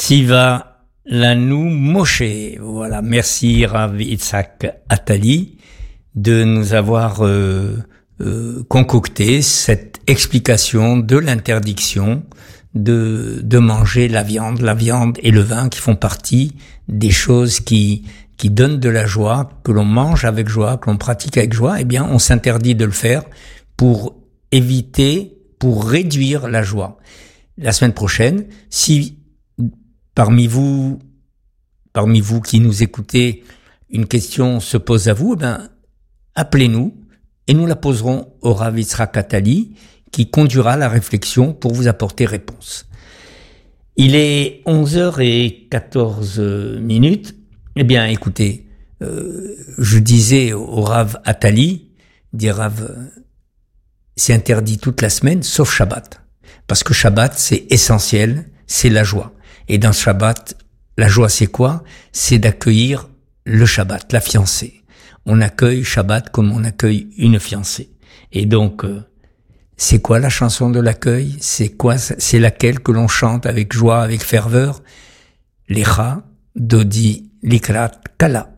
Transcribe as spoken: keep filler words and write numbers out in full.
Tziva Lanu Moshe. Voilà, merci Rav Yitzhak Attali de nous avoir euh, euh, concocté cette explication de l'interdiction de de manger la viande, la viande et le vin qui font partie des choses qui qui donnent de la joie, que l'on mange avec joie, que l'on pratique avec joie. Eh bien, on s'interdit de le faire pour éviter, pour réduire la joie. La semaine prochaine, si parmi vous, parmi vous qui nous écoutez, une question se pose à vous, eh ben, appelez-nous et nous la poserons au Rav Yitzhak Attali qui conduira la réflexion pour vous apporter réponse. Il est onze heures quatorze minutes. Eh bien, écoutez, euh, je disais au Rav Attali, dit Rav, c'est interdit toute la semaine, sauf Shabbat. Parce que Shabbat, c'est essentiel, c'est la joie. Et dans Shabbat, la joie, c'est quoi? C'est d'accueillir le Shabbat, la fiancée. On accueille Shabbat comme on accueille une fiancée. Et donc, euh, c'est quoi la chanson de l'accueil? C'est quoi? C'est laquelle que l'on chante avec joie, avec ferveur? Lecha, Dodi, Likrat, Kala.